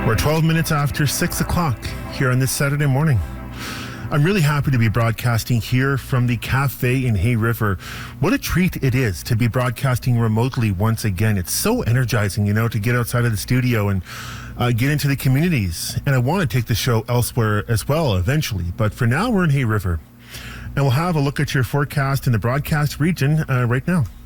We're 12 minutes after 6 o'clock here on this Saturday morning. I'm really happy to be broadcasting here from the cafe in Hay River. What a treat it is to be broadcasting remotely once again. It's so energizing, to get outside of the studio and get into the communities. And I want to take the show elsewhere as well eventually. But for now, we're in Hay River. And we'll have a look at your forecast in the broadcast region right now.